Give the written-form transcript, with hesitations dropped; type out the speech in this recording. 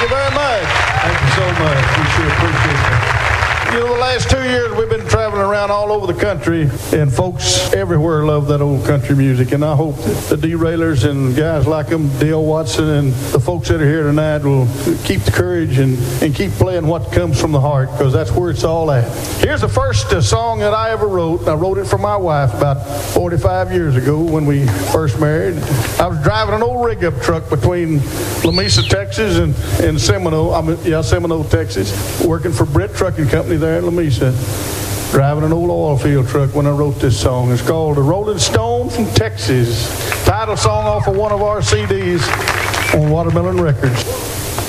you very much. Thank you so much. We sure appreciate that. You know, the last 2 years we've been traveling around all over the country, and folks everywhere love that old country music. And I hope that the Derailers and guys like them, Dale Watson, and the folks that are here tonight will keep the courage and keep playing what comes from the heart, because that's where it's all at. Here's the first song that I ever wrote. I wrote it for my wife about 45 years ago when we first married. I was driving an old rig-up truck between Lamesa, Texas, and Seminole, Texas, working for Brett Trucking Company there in Lamesa, driving an old oil field truck when I wrote this song. It's called "The Rolling Stone from Texas," title song off of one of our CDs on Watermelon Records.